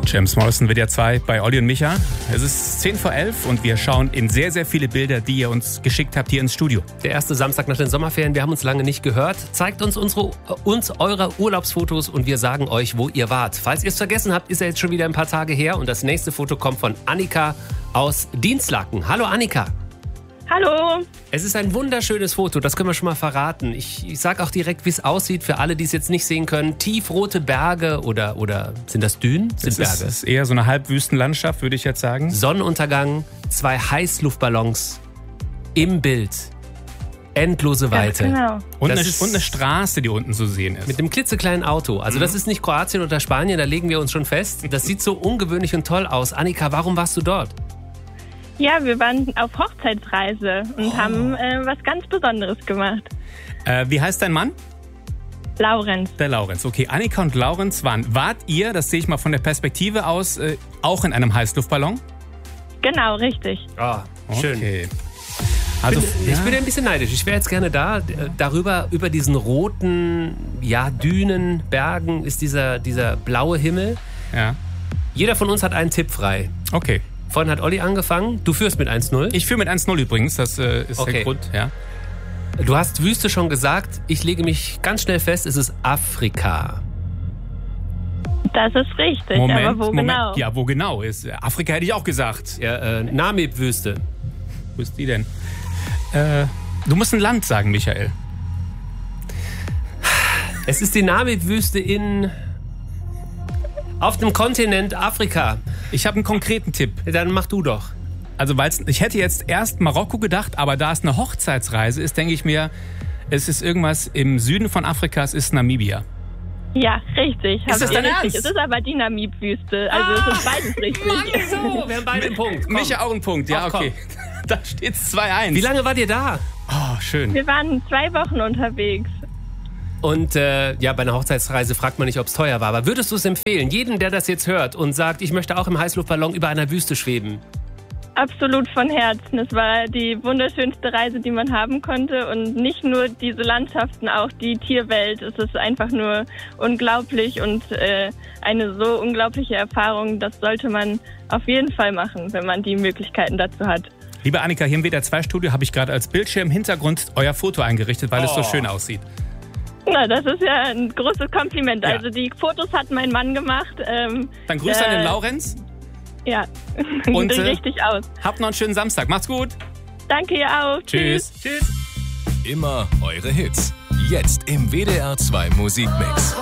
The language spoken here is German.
James Morrison, WDR 2 bei Olli und Micha. Es ist 10 vor 11 und wir schauen in sehr, sehr viele Bilder, die ihr uns geschickt habt hier ins Studio. Der erste Samstag nach den Sommerferien, wir haben uns lange nicht gehört. Zeigt uns eure Urlaubsfotos und wir sagen euch, wo ihr wart. Falls ihr es vergessen habt, ist er jetzt schon wieder ein paar Tage her und das nächste Foto kommt von Annika aus Dinslaken. Hallo Annika. Hallo. Es ist ein wunderschönes Foto, das können wir schon mal verraten. Ich sage auch direkt, wie es aussieht, für alle, die es jetzt nicht sehen können. Tiefrote Berge oder sind das Dünen? Es ist eher so eine Halbwüstenlandschaft, würde ich jetzt sagen. Sonnenuntergang, 2 Heißluftballons im Bild. Endlose Weite. Genau. Und eine Straße, die unten zu sehen ist. Mit einem klitzekleinen Auto. Also das ist nicht Kroatien oder Spanien, da legen wir uns schon fest. Das sieht so ungewöhnlich und toll aus. Annika, warum warst du dort? Ja, wir waren auf Hochzeitsreise und haben was ganz Besonderes gemacht. Wie heißt dein Mann? Laurenz. Der Laurenz. Okay, Annika und Laurenz wart ihr, das sehe ich mal von der Perspektive aus, auch in einem Heißluftballon? Genau, richtig. Ah, schön. Okay. Ich bin ein bisschen neidisch. Ich wäre jetzt gerne da. Über diesen roten Dünen, Bergen ist dieser blaue Himmel. Ja. Jeder von uns hat einen Tipp frei. Okay. Vorhin hat Olli angefangen. Du führst mit 1-0. Ich führe mit 1-0 übrigens, das ist der Grund. Ja. Du hast Wüste schon gesagt. Ich lege mich ganz schnell fest, es ist Afrika. Das ist richtig, Moment, aber wo genau? Ja, wo genau ist? Afrika hätte ich auch gesagt. Ja, Namib-Wüste. Wo ist die denn? Du musst ein Land sagen, Michael. Es ist die Namib-Wüste auf dem Kontinent Afrika. Ich habe einen konkreten Tipp. Dann mach du doch. Also, ich hätte jetzt erst Marokko gedacht, aber da es eine Hochzeitsreise ist, denke ich mir, es ist irgendwas im Süden von Afrika, es ist Namibia. Ja, richtig. Ist das dein Ernst? Es ist aber die Namib-Wüste. Also es ist beides richtig. So, wir haben beide einen Punkt. Komm. Micha auch einen Punkt, ja, okay. Da steht's 2-1. Wie lange wart ihr da? Oh, schön. Wir waren 2 Wochen unterwegs. Und bei einer Hochzeitsreise fragt man nicht, ob es teuer war. Aber würdest du es empfehlen, jedem, der das jetzt hört und sagt, ich möchte auch im Heißluftballon über einer Wüste schweben? Absolut von Herzen. Es war die wunderschönste Reise, die man haben konnte. Und nicht nur diese Landschaften, auch die Tierwelt. Es ist einfach nur unglaublich und eine so unglaubliche Erfahrung. Das sollte man auf jeden Fall machen, wenn man die Möglichkeiten dazu hat. Liebe Annika, hier im WDR 2 Studio habe ich gerade als Bildschirmhintergrund euer Foto eingerichtet, weil es so schön aussieht. Na, das ist ja ein großes Kompliment. Ja. Also die Fotos hat mein Mann gemacht. Dann grüß an den Laurenz. Ja, Und sieht richtig aus. Habt noch einen schönen Samstag. Macht's gut. Danke, ihr auch. Tschüss. Tschüss. Immer eure Hits. Jetzt im WDR 2 Musikmix.